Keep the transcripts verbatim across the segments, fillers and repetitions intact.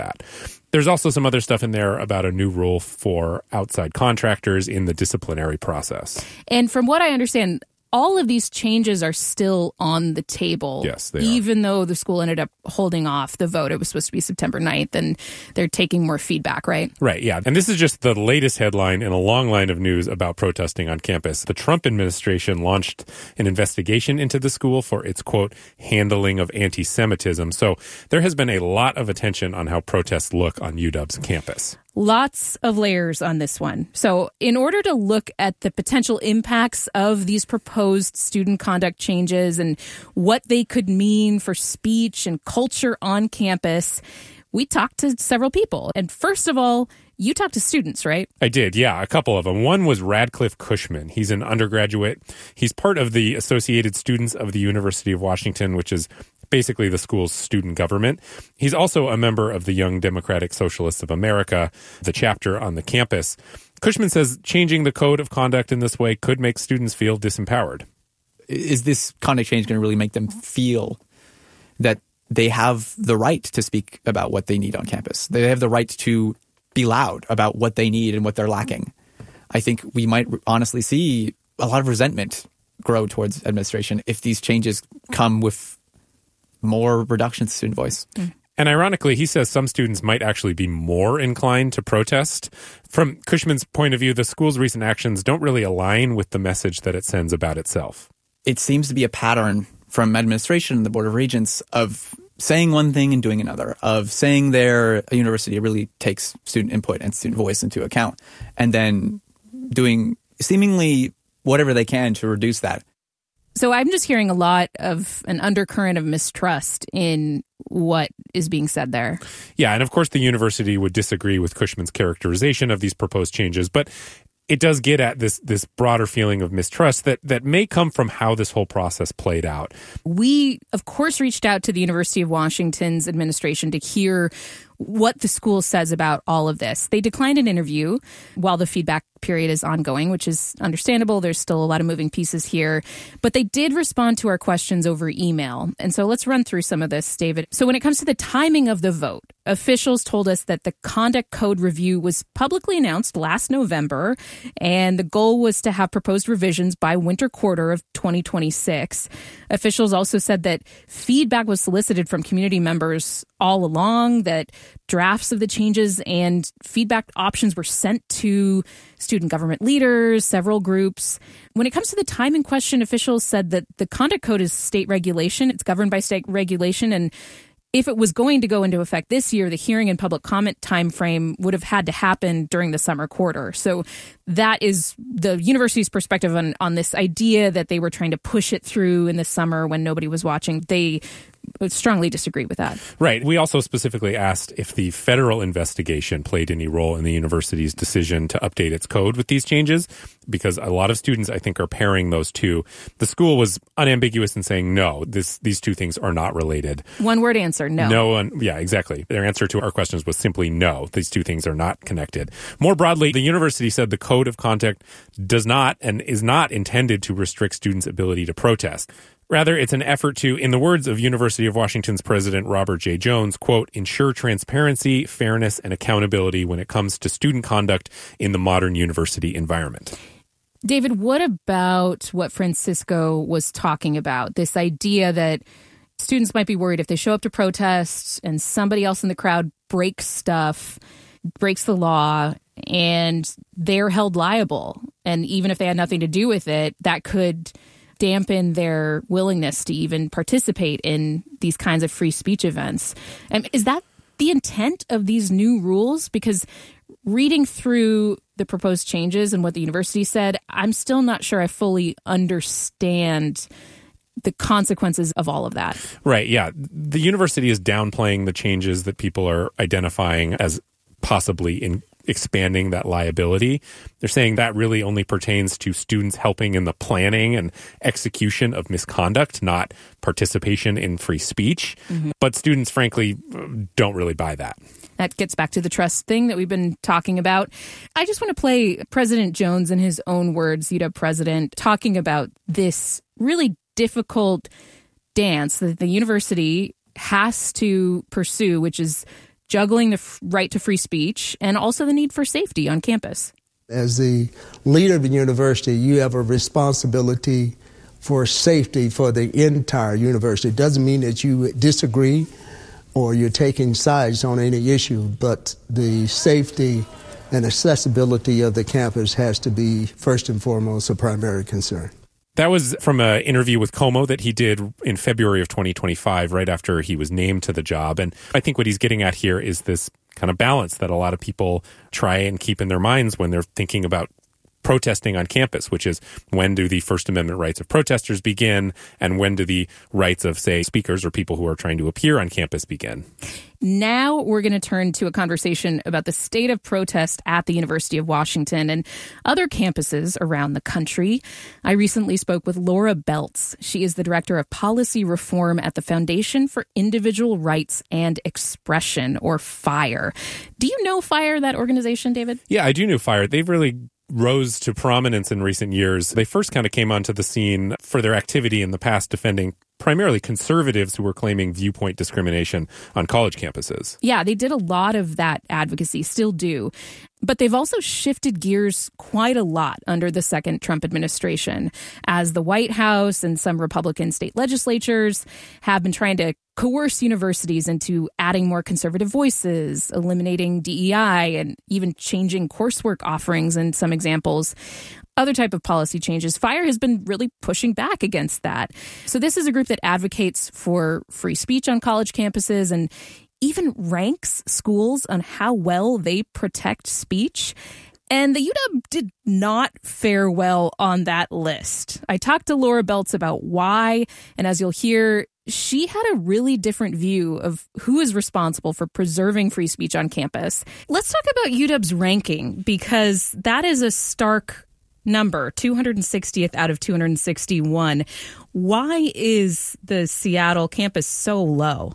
that. There's also some other stuff in there about a new rule for outside contractors in the disciplinary process. And from what I understand, all of these changes are still on the table. Yes, they are. Even though the school ended up holding off the vote. It was supposed to be September ninth, and they're taking more feedback, right? Right, yeah. And this is just the latest headline in a long line of news about protesting on campus. The Trump administration launched an investigation into the school for its, quote, handling of anti-Semitism. So there has been a lot of attention on how protests look on U W's campus. Lots of layers on this one. So in order to look at the potential impacts of these proposed student conduct changes and what they could mean for speech and culture on campus, we talked to several people. And first of all, you talked to students, right? I did, yeah, a couple of them. One was Radcliffe Cushman. He's an undergraduate. He's part of the Associated Students of the University of Washington, which is basically the school's student government. He's also a member of the Young Democratic Socialists of America, the chapter on the campus. Cushman says changing the code of conduct in this way could make students feel disempowered. Is this conduct change going to really make them feel that they have the right to speak about what they need on campus? They have the right to be loud about what they need and what they're lacking. I think we might honestly see a lot of resentment grow towards administration if these changes come with more reductions to student voice. Mm. And ironically, he says some students might actually be more inclined to protest. From Cushman's point of view, the school's recent actions don't really align with the message that it sends about itself. It seems to be a pattern from administration and the Board of Regents of saying one thing and doing another, of saying their university really takes student input and student voice into account, and then doing seemingly whatever they can to reduce that. So I'm just hearing a lot of an undercurrent of mistrust in what is being said there. Yeah, and of course the university would disagree with Cushman's characterization of these proposed changes, but it does get at this this broader feeling of mistrust that, that may come from how this whole process played out. We, of course, reached out to the University of Washington's administration to hear what the school says about all of this. They declined an interview while the feedback period is ongoing, which is understandable. There's still a lot of moving pieces here. But they did respond to our questions over email. And so let's run through some of this, David. So when it comes to the timing of the vote, officials told us that the Conduct Code review was publicly announced last November, and the goal was to have proposed revisions by winter quarter of twenty twenty-six. Officials also said that feedback was solicited from community members all along, that drafts of the changes and feedback options were sent to student government leaders, several groups. When it comes to the timing question, officials said that the Conduct Code is state regulation. It's governed by state regulation, and if it was going to go into effect this year, the hearing and public comment timeframe would have had to happen during the summer quarter. So that is the university's perspective on, on this idea that they were trying to push it through in the summer when nobody was watching. They would strongly disagree with that. Right. We also specifically asked if the federal investigation played any role in the university's decision to update its code with these changes, because a lot of students, I think, are pairing those two. The school was unambiguous in saying, no, this, these two things are not related. One word answer, no. No one, yeah, exactly. Their answer to our questions was simply no. These two things are not connected. More broadly, the university said the code of conduct does not and is not intended to restrict students' ability to protest. Rather, it's an effort to, in the words of University of Washington's president Robert J. Jones, quote, ensure transparency, fairness, and accountability when it comes to student conduct in the modern university environment. David, what about what Francisco was talking about? This idea that students might be worried if they show up to protests and somebody else in the crowd breaks stuff, breaks the law, and they're held liable. And even if they had nothing to do with it, that could dampen their willingness to even participate in these kinds of free speech events. Um, is that the intent of these new rules? Because reading through the proposed changes and what the university said, I'm still not sure I fully understand the consequences of all of that. Right, yeah. The university is downplaying the changes that people are identifying as possibly in expanding that liability. They're saying that really only pertains to students helping in the planning and execution of misconduct, not participation in free speech. Mm-hmm. But students, frankly, don't really buy that. That gets back to the trust thing that we've been talking about. I just want to play President Jones in his own words, U W president, talking about this really difficult dance that the university has to pursue, which is juggling the f- right to free speech and also the need for safety on campus. As the leader of the university, you have a responsibility for safety for the entire university. It doesn't mean that you disagree or you're taking sides on any issue, but the safety and accessibility of the campus has to be first and foremost a primary concern. That was from an interview with Como that he did in February of twenty twenty-five, right after he was named to the job. And I think what he's getting at here is this kind of balance that a lot of people try and keep in their minds when they're thinking about protesting on campus, which is when do the First Amendment rights of protesters begin and when do the rights of, say, speakers or people who are trying to appear on campus begin? Now we're going to turn to a conversation about the state of protest at the University of Washington and other campuses around the country. I recently spoke with Laura Beltz. She is the Director of Policy Reform at the Foundation for Individual Rights and Expression, or FIRE. Do you know FIRE, that organization, David? Yeah, I do know FIRE. They've really rose to prominence in recent years. They first kind of came onto the scene for their activity in the past defending primarily conservatives who were claiming viewpoint discrimination on college campuses. Yeah, they did a lot of that advocacy, still do. But they've also shifted gears quite a lot under the second Trump administration, as the White House and some Republican state legislatures have been trying to coerce universities into adding more conservative voices, eliminating D E I, and even changing coursework offerings in some examples. Other type of policy changes. FIRE has been really pushing back against that. So this is a group that advocates for free speech on college campuses and even ranks schools on how well they protect speech. And the U W did not fare well on that list. I talked to Laura Beltz about why, and as you'll hear, she had a really different view of who is responsible for preserving free speech on campus. Let's talk about U W's ranking, because that is a stark number, two hundred sixtieth out of two hundred sixty-one. Why is the Seattle campus so low?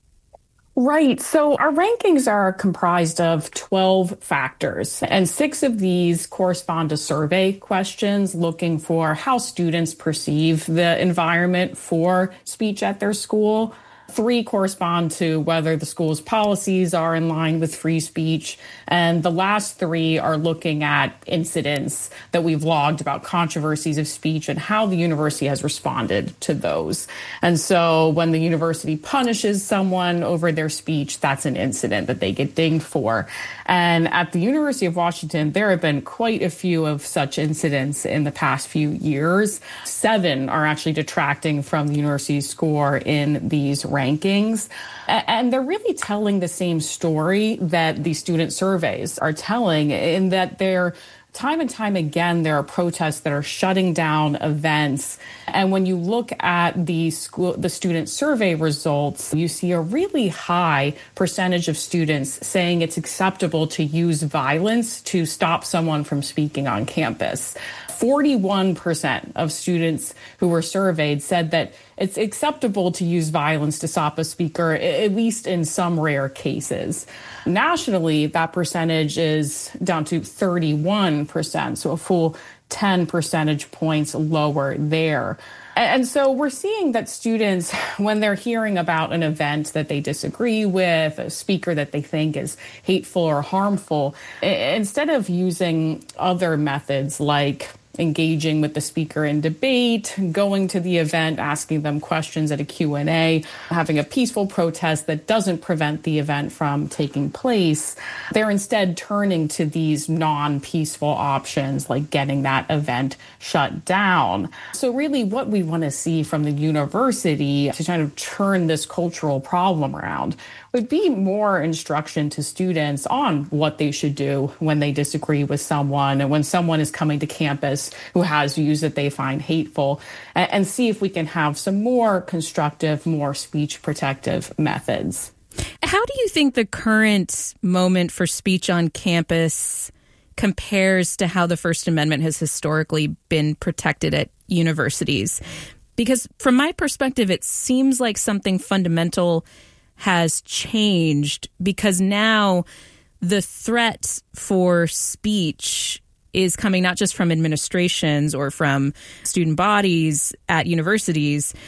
Right. So our rankings are comprised of twelve factors, and six of these correspond to survey questions looking for how students perceive the environment for speech at their school. Three correspond to whether the school's policies are in line with free speech. And the last three are looking at incidents that we've logged about controversies of speech and how the university has responded to those. And so when the university punishes someone over their speech, that's an incident that they get dinged for. And at the University of Washington, there have been quite a few of such incidents in the past few years. Seven are actually detracting from the university's score in these rankings. And they're really telling the same story that the student surveys are telling, in that they're time and time again, there are protests that are shutting down events. And when you look at the school, the student survey results, you see a really high percentage of students saying it's acceptable to use violence to stop someone from speaking on campus. forty-one percent of students who were surveyed said that it's acceptable to use violence to stop a speaker, at least in some rare cases. Nationally, that percentage is down to thirty-one percent, so a full ten percentage points lower there. And so we're seeing that students, when they're hearing about an event that they disagree with, a speaker that they think is hateful or harmful, instead of using other methods like engaging with the speaker in debate, going to the event, asking them questions at a Q and A, having a peaceful protest that doesn't prevent the event from taking place, they're instead turning to these non-peaceful options like getting that event shut down. So really what we want to see from the university to kind of turn this cultural problem around would be more instruction to students on what they should do when they disagree with someone and when someone is coming to campus who has views that they find hateful, and, and see if we can have some more constructive, more speech protective methods. How do you think the current moment for speech on campus compares to how the First Amendment has historically been protected at universities? Because from my perspective, it seems like something fundamental has changed, because now the threat for speech is coming not just from administrations or from student bodies at universities.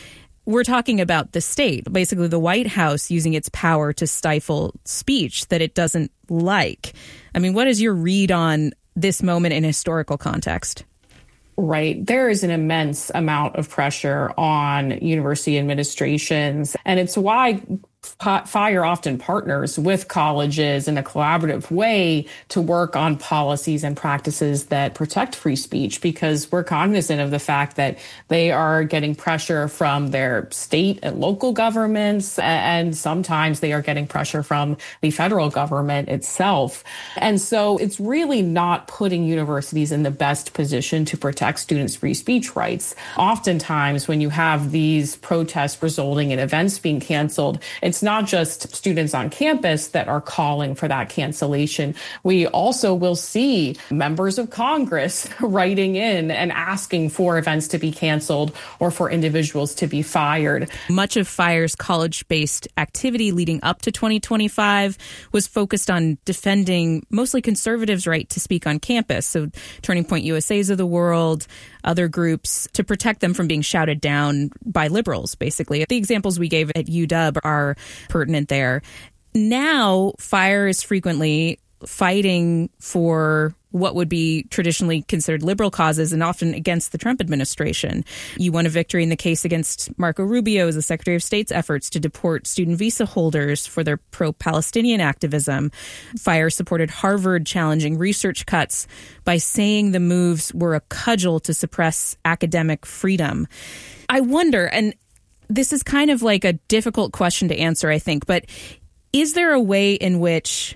we're talking about the state, basically the White House using its power to stifle speech that it doesn't like. I mean, what is your read on this moment in historical context? Right. There is an immense amount of pressure on university administrations, and it's why FIRE often partners with colleges in a collaborative way to work on policies and practices that protect free speech, because we're cognizant of the fact that they are getting pressure from their state and local governments, and sometimes they are getting pressure from the federal government itself. And so it's really not putting universities in the best position to protect students' free speech rights. Oftentimes, when you have these protests resulting in events being canceled, it's not just students on campus that are calling for that cancellation. We also will see members of Congress writing in and asking for events to be canceled or for individuals to be fired. Much of FIRE's college-based activity leading up to twenty twenty-five was focused on defending mostly conservatives' right to speak on campus. So Turning Point U S A's of the world, other groups, to protect them from being shouted down by liberals, basically. The examples we gave at U W are pertinent there. Now, FIRE is frequently fighting for what would be traditionally considered liberal causes and often against the Trump administration. You won a victory in the case against Marco Rubio as the Secretary of State's efforts to deport student visa holders for their pro-Palestinian activism. FIRE supported Harvard challenging research cuts by saying the moves were a cudgel to suppress academic freedom. I wonder, and this is kind of like a difficult question to answer, I think, but is there a way in which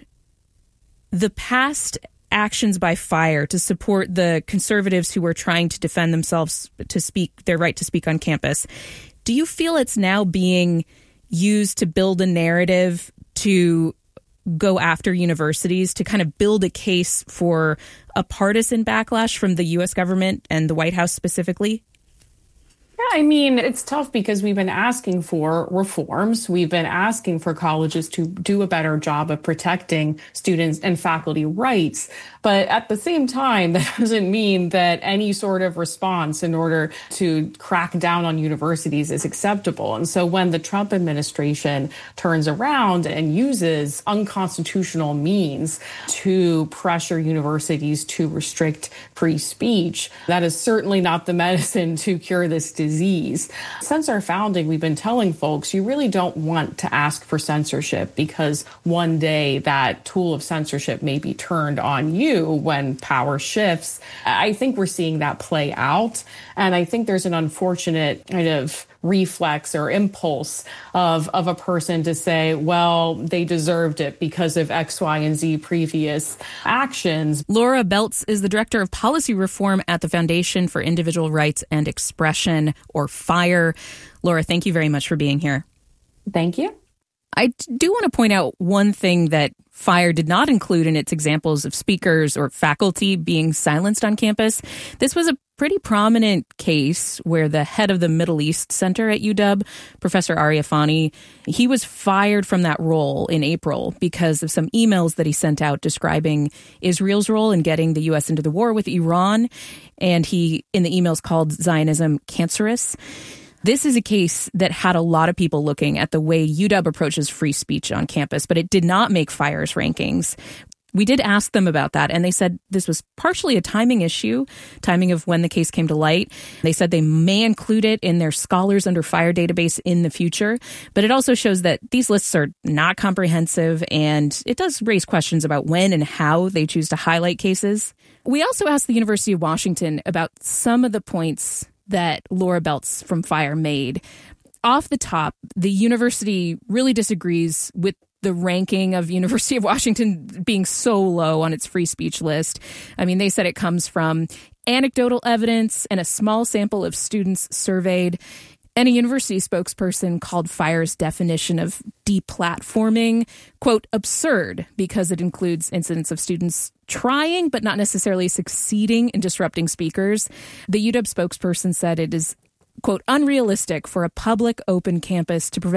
the past actions by FIRE to support the conservatives who were trying to defend themselves to speak, their right to speak on campus, do you feel it's now being used to build a narrative to go after universities, to kind of build a case for a partisan backlash from the U S government and the White House specifically? Yeah, I mean, it's tough because we've been asking for reforms. We've been asking for colleges to do a better job of protecting students and faculty rights. But at the same time, that doesn't mean that any sort of response in order to crack down on universities is acceptable. And so when the Trump administration turns around and uses unconstitutional means to pressure universities to restrict free speech, that is certainly not the medicine to cure this disease. disease. Since our founding, we've been telling folks you really don't want to ask for censorship, because one day that tool of censorship may be turned on you when power shifts. I think we're seeing that play out. And I think there's an unfortunate kind of reflex or impulse of, of a person to say, well, they deserved it because of X, Y, and Z previous actions. Laura Beltz is the Director of Policy Reform at the Foundation for Individual Rights and Expression, or FIRE. Laura, thank you very much for being here. Thank you. I do want to point out one thing that FIRE did not include in its examples of speakers or faculty being silenced on campus. This was a pretty prominent case where the head of the Middle East Center at U W, Professor Arifani, he was fired from that role in April because of some emails that he sent out describing Israel's role in getting the U S into the war with Iran. And he, in the emails, called Zionism cancerous. This is a case that had a lot of people looking at the way U W approaches free speech on campus, but it did not make FIRE's rankings. We did ask them about that, and they said this was partially a timing issue, timing of when the case came to light. They said they may include it in their Scholars Under Fire database in the future, but it also shows that these lists are not comprehensive, and it does raise questions about when and how they choose to highlight cases. We also asked the University of Washington about some of the points that Laura Beltz from FIRE made. Off the top, the university really disagrees with the ranking of University of Washington being so low on its free speech list. I mean, they said it comes from anecdotal evidence and a small sample of students surveyed. And a university spokesperson called FIRE's definition of deplatforming, quote, absurd, because it includes incidents of students trying but not necessarily succeeding in disrupting speakers. The U W spokesperson said it is, quote, unrealistic for a public open campus to prevent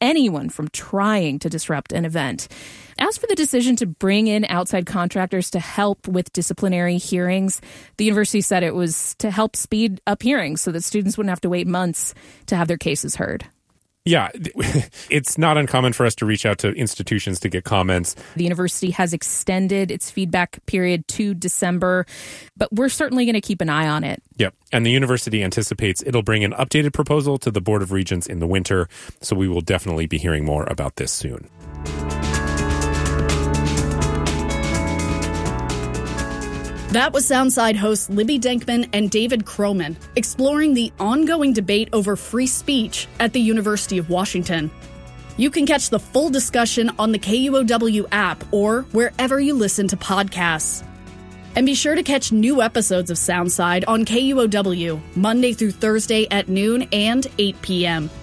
anyone from trying to disrupt an event. As for the decision to bring in outside contractors to help with disciplinary hearings, the university said it was to help speed up hearings so that students wouldn't have to wait months to have their cases heard. Yeah, it's not uncommon for us to reach out to institutions to get comments. The university has extended its feedback period to December, but we're certainly going to keep an eye on it. Yep. And the university anticipates it'll bring an updated proposal to the Board of Regents in the winter, so we will definitely be hearing more about this soon. That was Soundside hosts Libby Denkman and David Croman exploring the ongoing debate over free speech at the University of Washington. You can catch the full discussion on the K U O W app or wherever you listen to podcasts. And be sure to catch new episodes of Soundside on K U O W Monday through Thursday at noon and eight p.m.